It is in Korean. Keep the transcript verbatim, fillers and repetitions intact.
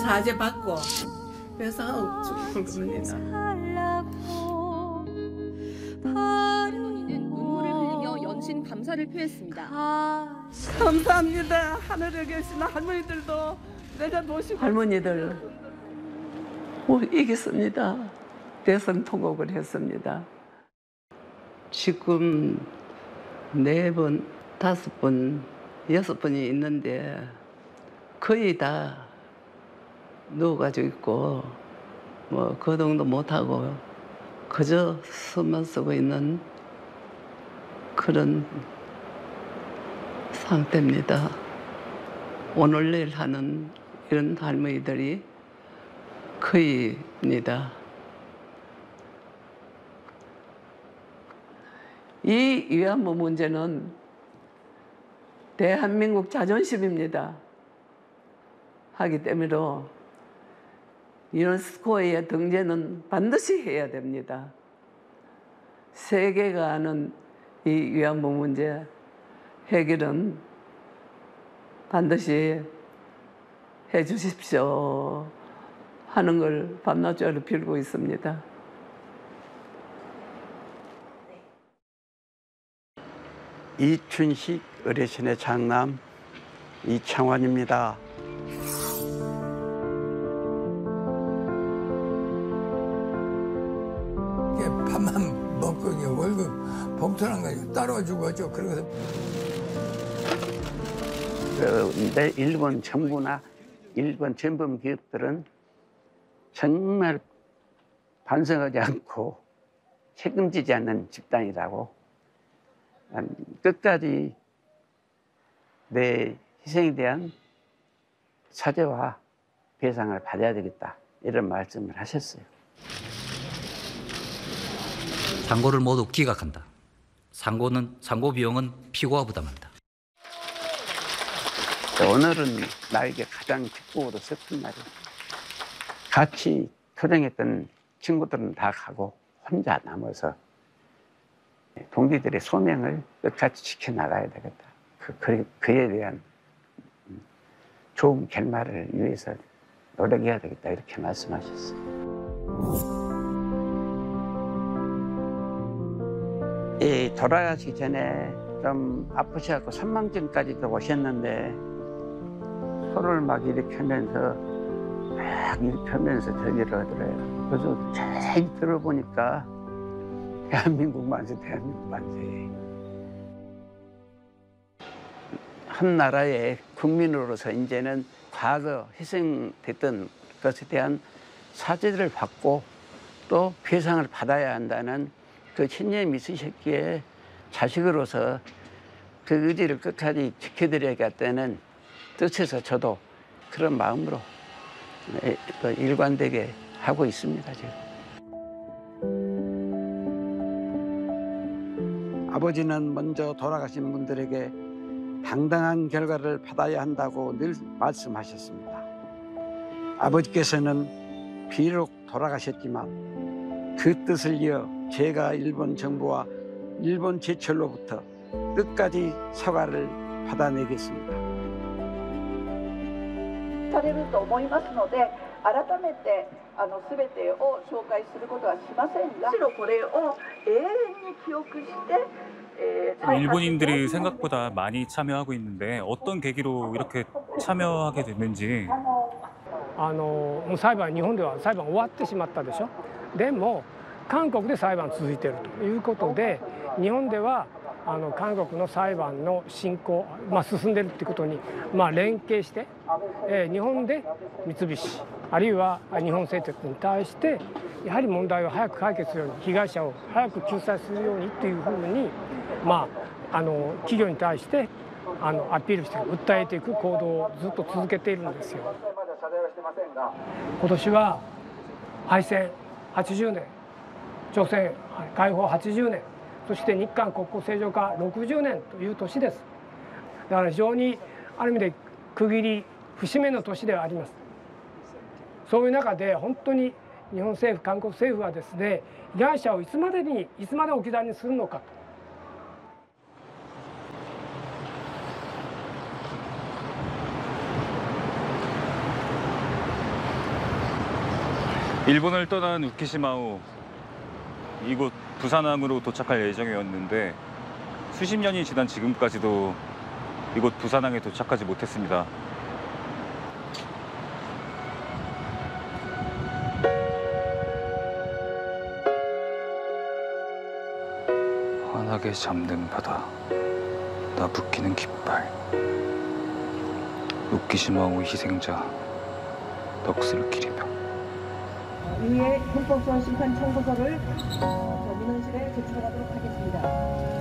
사죄 받고 배상하고 죽은 겁니다. 할머니는 눈물을 흘리며 연신 감사를 표했습니다. 감사합니다. 하늘에 계신 할머니들도 내가 모시고 할머니들 뭐 이겼습니다. 대선 통곡을 했습니다. 지금 네 번, 다섯 번, 여섯 번이 있는데 거의 다 누워가지고 있고 뭐 거동도 못하고 그저 숨만 쓰고 있는 그런 상태입니다. 오늘 내일 하는 이런 할머니들이 거의입니다. 이 위안부 문제는 대한민국 자존심입니다. 하기 때문에 유네스코의 등재는 반드시 해야 됩니다. 세계가 아는 이 위안부 문제 해결은 반드시 해 주십시오 하는 걸 밤낮으로 빌고 있습니다. 이춘식 어르신의 장남 이창환입니다. 밥만 먹고 월급 봉투난 거 따로 주고죠. 그러고서 내 일본 정부나 일본 전범 기업들은 정말 반성하지 않고 책임지지 않는 집단이라고 끝까지 내 희생에 대한 사죄와 배상을 받아야 되겠다 이런 말씀을 하셨어요. 상고를 모두 기각한다. 상고는 상고 비용은 피고가 부담한다. 오늘은 나에게 가장 기쁘고도 슬픈 날이에요. 같이 투쟁했던 친구들은 다 가고 혼자 남아서 동지들의 소명을 끝까지 지켜나가야 되겠다. 그, 그, 그에 대한 좋은 결말을 위해서 노력해야 되겠다 이렇게 말씀하셨어요. 이 돌아가시기 전에 좀 아프셔갖고 선망증까지도 오셨는데 손을 막 이렇게 하면서 막 이렇게 하면서 저기를 하더래요. 그래서 자세히 들어보니까 대한민국 만세, 대한민국 만세. 한 나라의 국민으로서 이제는 과거 희생됐던 것에 대한 사죄를 받고 또 배상을 받아야 한다는 그 신념이 있으셨기에 자식으로서 그 의지를 끝까지 지켜드려야겠다는 뜻에서 저도 그런 마음으로 일관되게 하고 있습니다, 지금. 아버지는 먼저 돌아가신 분들에게 당당한 결과를 받아야 한다고 늘 말씀하셨습니다. 아버지께서는 비록 돌아가셨지만 그 뜻을 이어 제가 일본 정부와 일본 제철로부터 끝까지 사과를 받아내겠습니다. されると思いますので、改めてあの全てを紹介することはしませんが、むしろこれを永遠に記憶して、 일본인들이 생각보다 많이 참여하고 있는데 어떤 계기로 이렇게 참여하게 됐는지. あのもう裁判日本では裁判終わってしまったでしょ。でも韓国で裁判続いているということで、日本ではあの韓国の裁判の進行、まあ、進んでいるということに、まあ、連携して、えー、日本で三菱あるいは日本製鉄に対してやはり問題を早く解決するように被害者を早く救済するようにというふうに、まあ、あの企業に対してあのアピールして訴えていく行動をずっと続けているんですよ。今年は敗戦はちじゅうねん、朝鮮解放はちじゅうねん、そして日韓国交正常化ろくじゅうねんという年です。だから非常にある意味で区切り節目の年ではあります。そういう中で本当に日本政府韓国政府はですね、被害者をいつまでにいつまで置き去りにするのかと。 일본을 떠난 우키시마호, 이곳 부산항으로 도착할 예정이었는데 수십 년이 지난 지금까지도 이곳 부산항에 도착하지 못했습니다. 환하게 잠든 바다, 나부끼는 깃발, 우키시마호 희생자 넋을 기리며. 위에 헌법소원 심판 청구서를 어, 민원실에 제출하도록 하겠습니다.